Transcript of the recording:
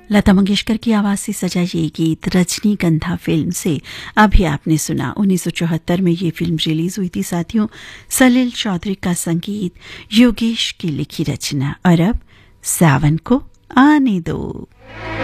लता मंगेशकर की आवाज से सजा ये गीत रजनीगंधा फिल्म से अभी आपने सुना। 1974 में ये फिल्म रिलीज हुई थी साथियों। सलील चौधरी का संगीत, योगेश की लिखी रचना। और अब सावन को आने दो।